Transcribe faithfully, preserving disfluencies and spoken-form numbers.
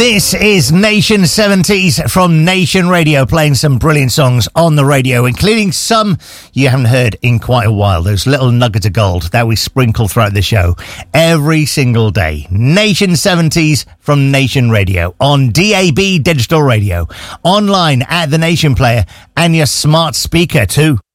This is Nation seventies from Nation Radio, playing some brilliant songs on the radio, including some you haven't heard in quite a while. Those little nuggets of gold that we sprinkle throughout the show every single day. Nation seventies from Nation Radio on D A B digital radio, online at the Nation Player, and your smart speaker too.